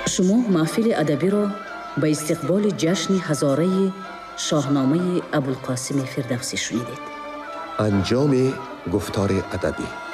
شما محفل ادبی را به استقبال جشن هزاره شاهنامه ابوالقاسم فردوسی شنیدید. انجام گفتار ادبی